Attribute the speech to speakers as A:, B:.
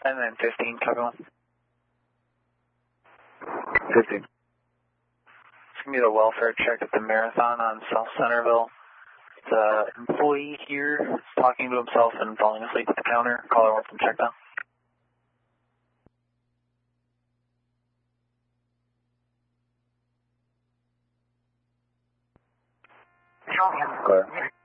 A: And then 15, copy 1.
B: 15.
A: It's going to be the welfare check at the Marathon on South Centerville. The employee here is talking to himself and falling asleep at the counter. Caller wants him checked out.
B: Clear.